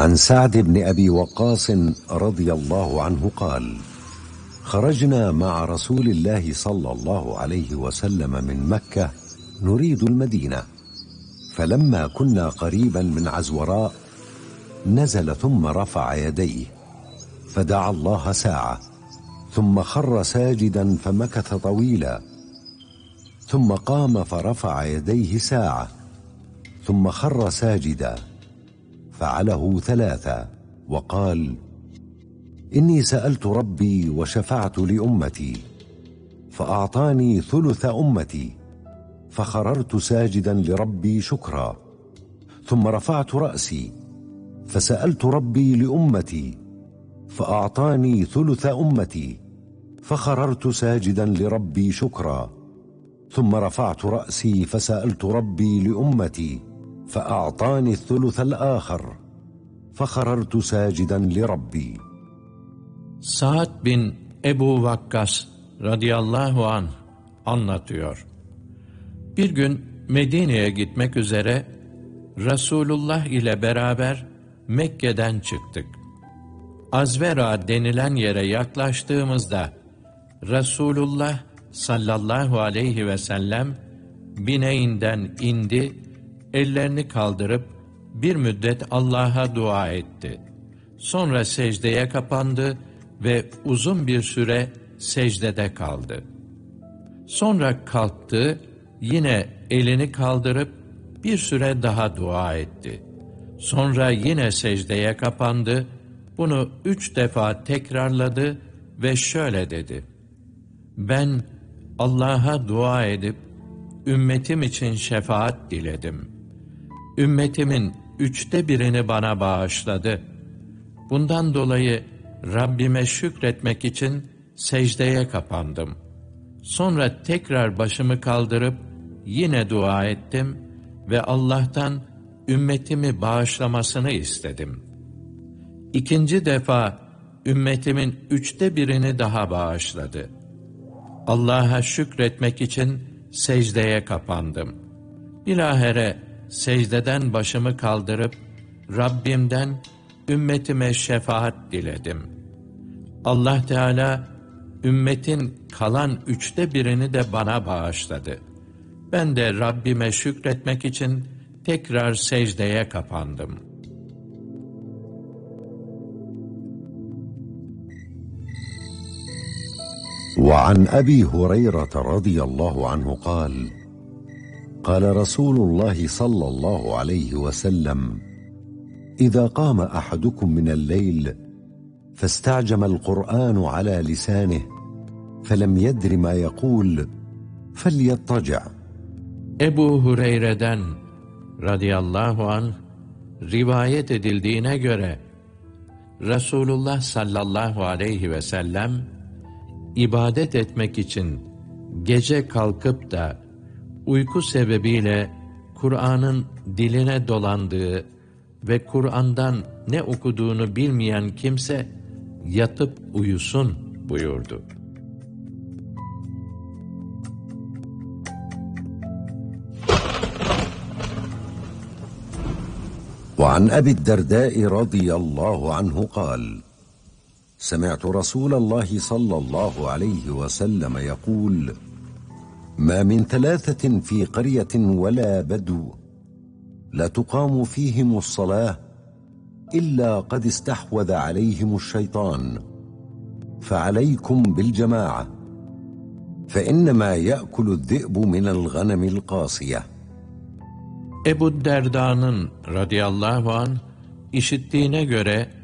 عن سعد بن أبي وقاص رضي الله عنه قال: خرجنا مع رسول الله صلى الله عليه وسلم من مكة نريد المدينة، فلما كنا قريبا من عزوراء نزل ثم رفع يديه فدعا الله ساعة، ثم خر ساجدا فمكث طويلا، ثم قام فرفع يديه ساعة، ثم خر ساجدا، فعله ثلاثا وقال: إني سألت ربي وشفعت لأمتي فأعطاني ثلث أمتي، فخررت ساجدا لربي شكرا، ثم رفعت رأسي فسألت ربي لأمتي فأعطاني ثلث أمتي، فخررت ساجدا لربي شكرا، ثم رفعت رأسي فسألت ربي لأمتي فأعطاني الثلث الآخر، فخررت ساجدا لربي. Sa'd bin Ebu Vakkas radıyallahu anh anlatıyor. Bir gün Medine'ye gitmek üzere Resulullah ile beraber Mekke'den çıktık. Azvera denilen yere yaklaştığımızda Resulullah sallallahu aleyhi ve sellem bineğinden indi, ellerini kaldırıp bir müddet Allah'a dua etti. Sonra secdeye kapandı ve uzun bir süre secdede kaldı. Sonra kalktı, yine elini kaldırıp bir süre daha dua etti. Sonra yine secdeye kapandı, bunu 3 defa tekrarladı ve şöyle dedi: Ben Allah'a dua edip ümmetim için şefaat diledim. Ümmetimin 1/3'ünü bana bağışladı. Bundan dolayı Rabbime şükretmek için secdeye kapandım. Sonra tekrar başımı kaldırıp yine dua ettim ve Allah'tan ümmetimi bağışlamasını istedim. 2. defa ümmetimin 1/3'ünü daha bağışladı. Allah'a şükretmek için secdeye kapandım. Bilahare secdeden başımı kaldırıp Rabbimden ümmetime şefaat diledim. Allah Teala ümmetin kalan 1/3'ünü de bana bağışladı. Ben de Rabbime şükretmek için tekrar secdeye kapandım. وعن أبي هريرة رضي الله عنه قال: قال رسول الله صلى الله عليه وسلم: إذا قام أحدكم من الليل فاستعجم القرآن على لسانه فلم يدر ما يقول فليضطجع. Ebu Hureyre'den radıyallahu anh rivayet edildiğine göre Resulullah sallallahu aleyhi ve sellem ibadet etmek için gece kalkıp da uyku sebebiyle Kur'an'ın diline dolandığı ve Kur'an'dan ne okuduğunu bilmeyen kimse yatıp uyusun buyurdu. وعن أبي الدرداء رضي الله عنه قال: سمعت رسول الله صلى الله عليه وسلم يقول: ما من 3 في قرية ولا بدو لا تقام فيهم الصلاة إلا قد استحوذ عليهم الشيطان، فعليكم بالجماعة، فإنما يأكل الذئب من الغنم القاصية. Ebu Derda'nın radıyallahu anh işittiğine göre